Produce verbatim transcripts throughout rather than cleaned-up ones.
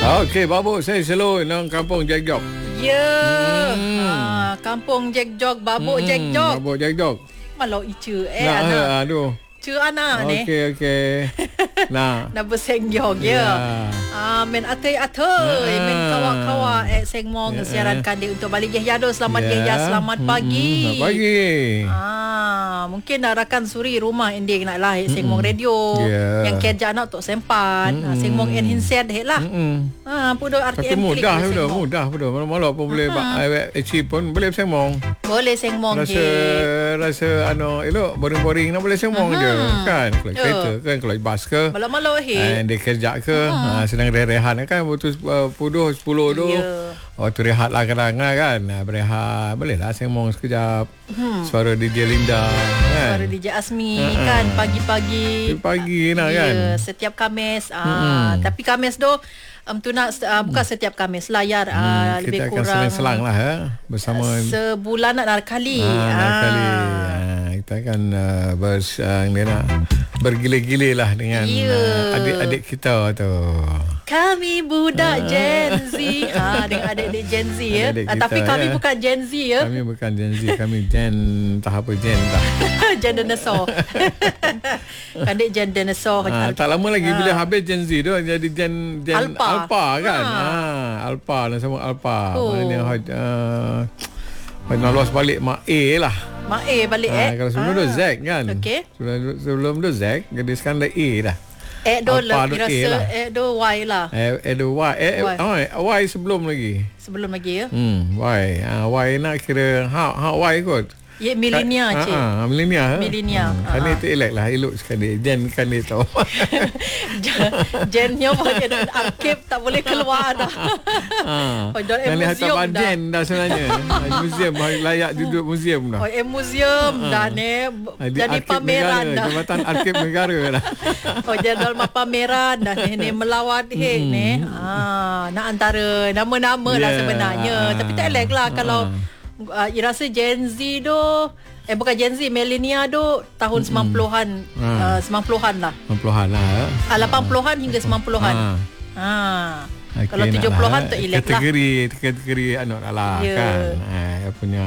Okey, babuk saya selalu nang kampung Jack Jog. Ya. Hmm. Ah, kampung Jack Jog, babuk Hmm, Jack Jog. Babuk Jack Jog. Malau icu eh Nah, anak. aduh. Cu anak ni. Okey, okey. Nah. Nak bersengjong ya. Ya. Ah, men atai-atai, Ah. men kawa-kawa eh sengmong Ya. siaran kandi untuk balik Geh Yado. Selamat Ya. Geh Ya, selamat pagi. Selamat pagi. Ah, mungkin dah rakan suri rumah ending nak lah eh, sengmong radio. Ya. Yang kerja nak tok sempat. Ah, sengmong en hinset hek lah. Hmm. Ah, pudo R T M Tapi mudah klik sudah, sengmong. mudah sudah. Malam-malam pun boleh achieve pun boleh sembang. Boleh sengmong Rasa je. rasa anu elok boring-boring nak boleh sembang je kan. Kalau Ya. kereta kan, kalau bas ke. Malam-malam he. Ah, dia kerja ke, ah, sedang rehat kan, betul uh, puluh sepuluh tu. Ya. Waktu rehat lah kadang-kadang kan. Ah, berehat, boleh lah sembang sekejap. Hmm. Suara D J Linda kan. Suara D J Asmi kan pagi-pagi. Pagi nak kan. Ya, setiap Khamis. Ah, tapi Khamis tu um, tu nak uh, bukan setiap Khamis layar uh, Hmm, lebih kita akan kurang selang-selang lah ya, bersama sebulan nak kali. ah, Ah. kali. Ah, kita akan uh, bers, uh, ni nak bergile-gile lah dengan Ya. uh, adik-adik kita tu. Kami budak Gen Z. Ha, dengan adik-adik Gen Z ya. Adik-adik Ah, kita, tapi kami ya. bukan Gen Z ya. Kami bukan Gen Z, kami Gen entah apa Gen dah. Gen dinosaur. Adik Gen dinosaur. Ah, tak lama lagi bila habis Gen Z tu jadi Gen Gen Alpha. Alpha kan. Ha. Ah, Alpha dan sama Alpha. Oh. Maknanya uh, nak lost balik mak A lah. Mak A balik Ah, eh. kalau sebelum tu Z kan. Okey. Sebelum, sebelum tu Z, jadi sekarang dah A dah. Eh do Alpha lebih tu A rasa lah. eh do Y lah. Eh, ada Y. Eh, Y. Y. Oh, Y sebelum lagi. Sebelum lagi ya. Hmm, Y. Ah, Y nak kira ha ha Y kot. Ya milenia cik. Ah, ah, milenia. Milenia. Hmm. Kan itu elok lah, elok sekali. Gen kan dia tahu. Gennya banyak dan arkib tak boleh keluar dah. Ah. Oh, dah Dan dia museum hantar dah. Gen dah sebenarnya. Museum layak duduk museum dah. Oh, eh museum dah ni Ah, di jadi Arkib pameran Negara, dah. Jabatan Arkib Negara dah. Oh, jadi dalam pameran dah ni, ni melawat he ni. Ah, nak antara nama-nama lah Yeah. sebenarnya. Tapi tak elok lah kalau uh, you rasa Gen Z tu eh bukan Gen Z, millennia tu tahun sembilan puluhan uh, sembilan puluhan lah. enam puluhan lah. Ah, lapan puluhan hingga sembilan puluhan. Ah. Ah. Okay, Kalau tujuh puluhan tu elok lah. kategori kategori anu lah Ya. kan. Eh punya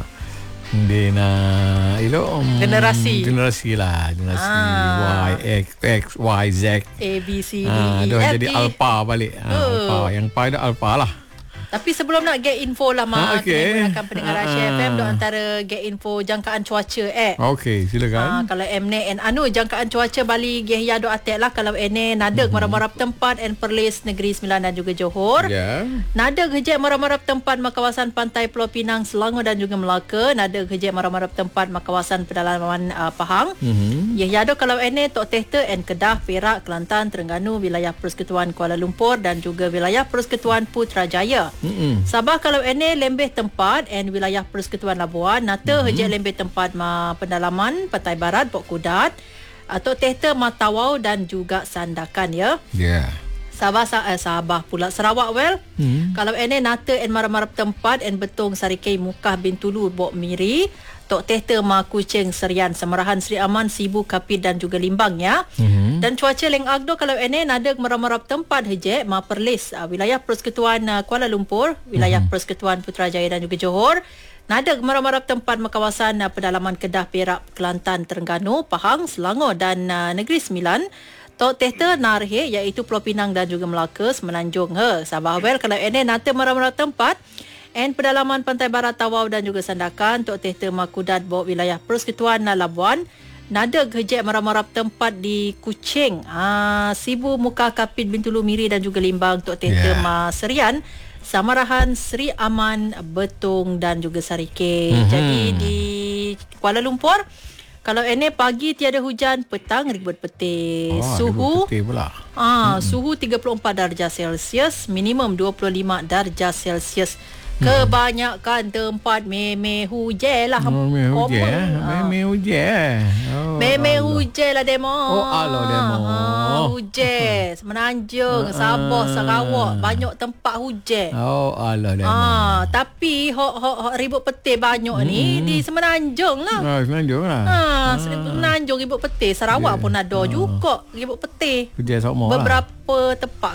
dia nak elok um, Generasi. generasi lah, generasi Ah. Y X X Y Z. A B C D Ah, E dah F jadi G. alpha balik. Ah, Oh. alpha. Yang pi dah alpha lah. Tapi sebelum nak get info lah Ah, Mak, okey. kita gunakan pendengar Ah. Aisyah F M duk antara get info jangkaan cuaca eh. Okey, Ah, silakan. kalau M N and anu jangkaan cuaca Bali Geh Ya duk atek lah kalau N nadeg marap-marap tempat and Perlis Negeri Sembilan dan juga Johor. Ya. Nadeg hejek marap-marap tempat mak kawasan Pantai Pulau Pinang, Selangor dan juga Melaka. Nadeg hejek marap-marap tempat mak kawasan pedalaman uh, Pahang. Mhm. Geh Ya duk kalau N Tok Tehta and Kedah, Perak, Kelantan, Terengganu, wilayah Persekutuan Kuala Lumpur dan juga wilayah Persekutuan Putrajaya. Mhm. Sabah kalau ini lembeh tempat and wilayah Persekutuan Labuan, Nata mm-hmm. hejek lembeh tempat ma pendalaman Pantai Barat, Pok Kudat, atau Tehta Matawau dan juga Sandakan ya. Ya. Sabah eh, Sabah pula Sarawak well. Hmm. Kalau ini Nata and marap-marap tempat and Betong Sarikei Mukah Bintulu Bok Miri, Tok Tehta Ma Kuching Serian Semarahan Sri Aman Sibu Kapit dan juga Limbang ya. Mhm. Dan cuaca leng agdo kalau ini nadeg marap-marap tempat hejek ma Perlis uh, wilayah Persekutuan uh, Kuala Lumpur, wilayah mm-hmm. Persekutuan Putrajaya dan juga Johor. Nadeg marap-marap tempat ma kawasan uh, pedalaman Kedah, Perak, Kelantan, Terengganu, Pahang, Selangor dan uh, Negeri Sembilan. Tok Tehta Narhe iaitu Pulau Pinang dan juga Melaka, Semenanjung he. Sabah well kalau ini nata marap-marap tempat and pedalaman Pantai Barat, Tawau dan juga Sandakan. Tok Tehta Makudat bawa wilayah Persekutuan uh, Labuan. Nadeg hejek marap-marap tempat di Kuching, ah, Sibu Muka Kapit Bintulu Miri dan juga Limbang. Tok Tehta Yeah. Ma Serian, Samarahan Sri Aman, Betong dan juga Sarikei. Mhm. Jadi di Kuala Lumpur kalau ini pagi tiada hujan, petang ribut petir. Oh, Suhu putih pula. ah, suhu tiga puluh empat darjah Celsius, minimum dua puluh lima darjah Celsius. Kebanyakan tempat meme hujan lah. Oh, meh Common. hujan. Ah. Meh hujan. Oh, Meme Allah. hujan lah demo. Oh, alah demo. Ah, hujan. Semenanjung, Sabah, Sarawak, banyak tempat hujan. Oh, alah demo. Ah, tapi hok hok hok ribut petir banyak hmm. ni di Semenanjung lah. Ah, Semenanjung lah. Ha, Semenanjung ribut petir. Sarawak yeah. pun ada juga ribut petir. Hujan sama lah. Beberapa tempat gak.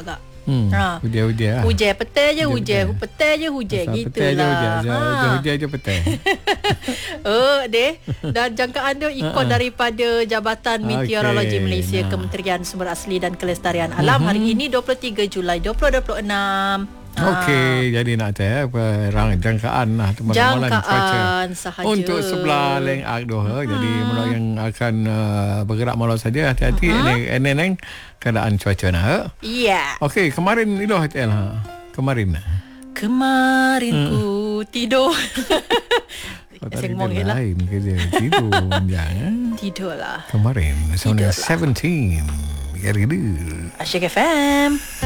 Hmm. Ha. Hujan-hujan lah. Hujan petai je, hujan, Hujan-hujan. petai je, hujan Pasal gitulah. petai je hujan. Ha. Ha. Hujan je petai. Oh, deh. Dan jangkaan dia ikut daripada Jabatan Meteorologi Okey, Malaysia, nah. Kementerian Sumber Asli dan Kelestarian Alam. Hari ini dua puluh tiga Julai dua ribu dua puluh enam. Okey, jadi nak tanya apa rang jangkaan lah malam-malam cuaca Jangkaan sahaja. untuk sebelah Leng Ak Doha. Hmm. Jadi mana yang akan uh, bergerak malam saja hati-hati uh-huh. eneng keadaan cuaca nah. Ya. Okey, kemarin itu H T L ha. Kemarin. Kemarin hmm. ku tidur. Oh, Sing tadi mong dia lah. lain kerja tidur jangan. Tidurlah. Kemarin, Tidurlah. seventeen. Gari-gari. Asyik F M.